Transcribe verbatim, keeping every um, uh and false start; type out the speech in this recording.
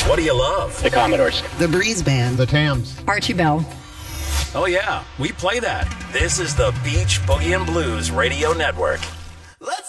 What do you love? The Commodores. The Breeze Band. The Tams. Archie Bell. Oh yeah, we play that. This is the Beach Boogie and Blues Radio Network.